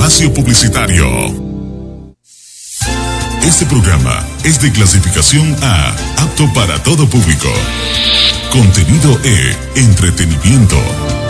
espacio publicitario. Este programa es de clasificación A, apto para todo público. Contenido E, entretenimiento.